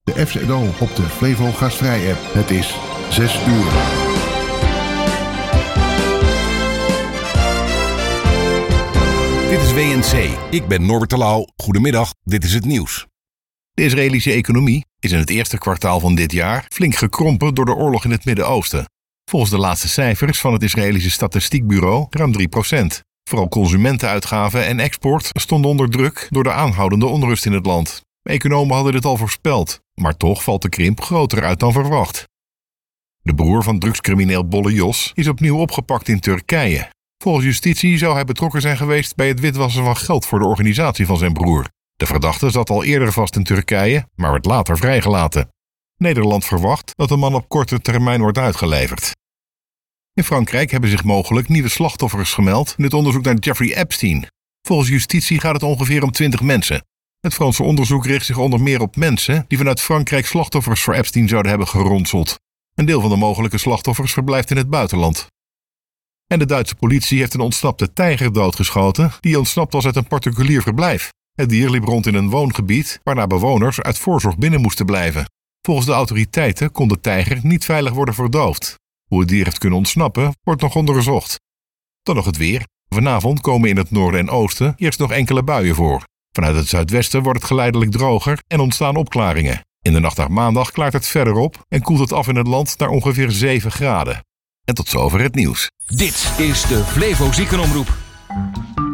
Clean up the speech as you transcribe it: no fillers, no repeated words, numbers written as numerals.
De FZO op de Flevo Gastvrij app. Het is 6 uur. Dit is WNC. Ik ben Norbert de Lauw. Goedemiddag, dit is het nieuws. De Israëlische economie is in het eerste kwartaal van dit jaar flink gekrompen door de oorlog in het Midden-Oosten. Volgens de laatste cijfers van het Israëlische Statistiekbureau ruim 3%. Vooral consumentenuitgaven en export stonden onder druk door de aanhoudende onrust in het land. Economen hadden dit al voorspeld, maar toch valt de krimp groter uit dan verwacht. De broer van drugscrimineel Bolle Jos is opnieuw opgepakt in Turkije. Volgens justitie zou hij betrokken zijn geweest bij het witwassen van geld voor de organisatie van zijn broer. De verdachte zat al eerder vast in Turkije, maar werd later vrijgelaten. Nederland verwacht dat de man op korte termijn wordt uitgeleverd. In Frankrijk hebben zich mogelijk nieuwe slachtoffers gemeld in het onderzoek naar Jeffrey Epstein. Volgens justitie gaat het ongeveer om 20 mensen. Het Franse onderzoek richt zich onder meer op mensen die vanuit Frankrijk slachtoffers voor Epstein zouden hebben geronseld. Een deel van de mogelijke slachtoffers verblijft in het buitenland. En de Duitse politie heeft een ontsnapte tijger doodgeschoten die ontsnapt was uit een particulier verblijf. Het dier liep rond in een woongebied waarna bewoners uit voorzorg binnen moesten blijven. Volgens de autoriteiten kon de tijger niet veilig worden verdoofd. Hoe het dier heeft kunnen ontsnappen wordt nog onderzocht. Dan nog het weer. Vanavond komen in het noorden en oosten eerst nog enkele buien voor. Vanuit het zuidwesten wordt het geleidelijk droger en ontstaan opklaringen. In de nacht naar maandag klaart het verder op en koelt het af in het land naar ongeveer 7 graden. En tot zover het nieuws. Dit is de Flevo Ziekenomroep.